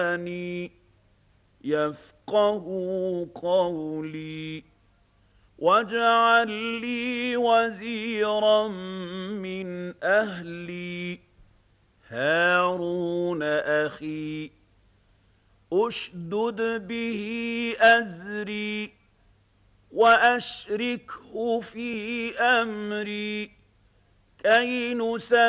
يفقهوا قولي. واجعل لي وزيرا من أهلي هارون أخي اشدد به أزري وأشركه في أمري كي نسبحك